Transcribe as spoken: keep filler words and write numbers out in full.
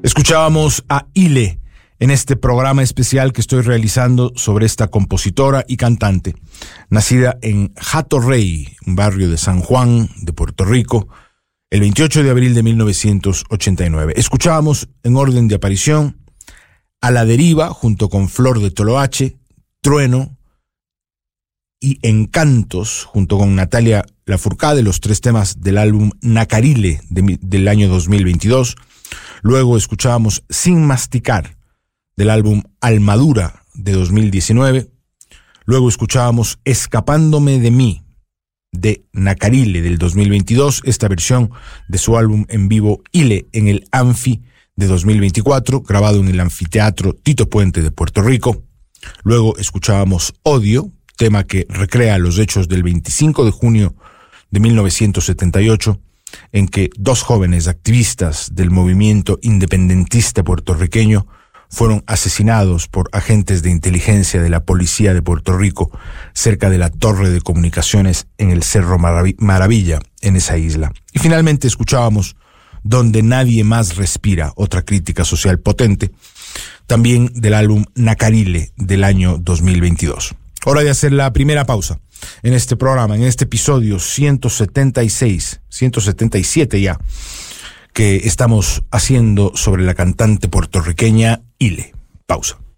Escuchábamos a Ile en este programa especial que estoy realizando sobre esta compositora y cantante, nacida en Hato Rey, un barrio de San Juan, de Puerto Rico, el veintiocho de abril de mil novecientos ochenta y nueve. Escuchábamos en orden de aparición A la Deriva, junto con Flor de Toloache, Trueno y Encantos, junto con Natalia Lafourcade, los tres temas del álbum Nacarile de, del año dos mil veintidós. Luego escuchábamos Sin Masticar, del álbum Almadura de dos mil diecinueve. Luego escuchábamos Escapándome de mí, de Nacarile del dos mil veintidós, esta versión de su álbum en vivo Ile en el Anfi de dos mil veinticuatro, grabado en el Anfiteatro Tito Puente de Puerto Rico. Luego escuchábamos Odio, tema que recrea los hechos del veinticinco de junio de mil novecientos setenta y ocho, en que dos jóvenes activistas del movimiento independentista puertorriqueño fueron asesinados por agentes de inteligencia de la policía de Puerto Rico cerca de la torre de comunicaciones en el Cerro Maravilla, en esa isla. Y finalmente escuchábamos Donde Nadie Más Respira, otra crítica social potente, también del álbum Nacarile del año dos mil veintidós. Hora de hacer la primera pausa en este programa, en este episodio ciento setenta y seis, ciento setenta y siete ya, que estamos haciendo sobre la cantante puertorriqueña Ile. Pausa.